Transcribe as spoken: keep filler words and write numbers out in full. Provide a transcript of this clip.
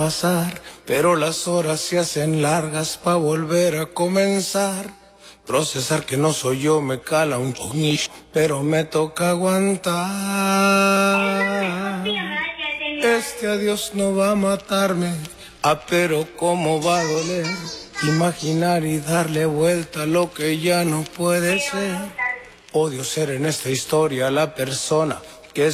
pasar, pero las horas se hacen largas pa' volver a comenzar. Procesar que no soy yo me cala un chonish, pero me toca aguantar. Este adiós no va a matarme, ah, pero cómo va a doler. Imaginar y darle vuelta a lo que ya no puede ser. Odio ser en esta historia la persona